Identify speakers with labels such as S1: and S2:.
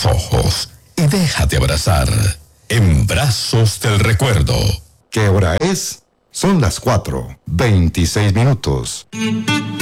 S1: los ojos y déjate abrazar en brazos del recuerdo.
S2: ¿Qué hora es? Son las 4:26.